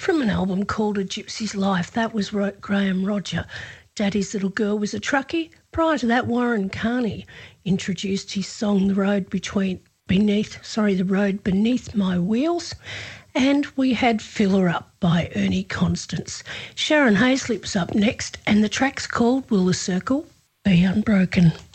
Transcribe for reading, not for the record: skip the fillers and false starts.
from an album called A Gypsy's Life. That was Graham Roger. Daddy's Little Girl was a truckie. Prior to that, Warren Carney introduced his song The Road Beneath My Wheels. And we had Fill Her Up by Ernie Constance. Sharon Hayslip's up next, and the track's called Will the Circle Be Unbroken?